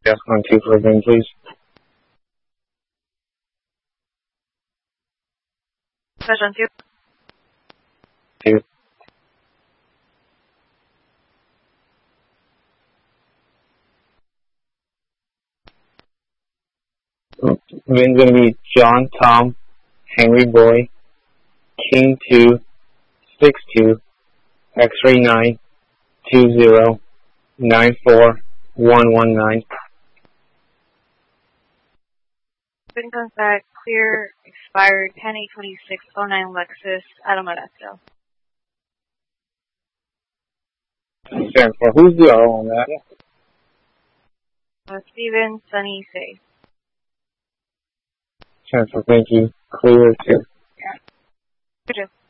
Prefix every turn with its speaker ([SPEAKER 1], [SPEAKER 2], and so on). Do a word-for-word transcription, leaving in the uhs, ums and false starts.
[SPEAKER 1] Yes, on two for Vin, please.
[SPEAKER 2] Session two.
[SPEAKER 1] Two. Vin's gonna be John, Tom, Henry Boy, King two, six two, X-ray nine, two zero, nine four, one one nine.
[SPEAKER 2] Vin contact, clear, expired, ten eight twenty-six, oh nine Lexus, Adam Modesto.
[SPEAKER 1] Seven four. Who's the other on that?
[SPEAKER 2] Uh, Steven, Sunny, Faye.
[SPEAKER 1] Seven four. Thank you. Clear two.
[SPEAKER 2] Yeah. Good job.